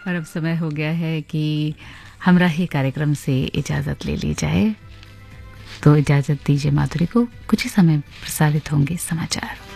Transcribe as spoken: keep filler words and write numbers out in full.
और अब समय हो गया है कि हमरा ही कार्यक्रम से इजाज़त ले ली जाए। तो इजाज़त दीजिए माधुरी को, कुछ ही समय प्रसारित होंगे समाचार।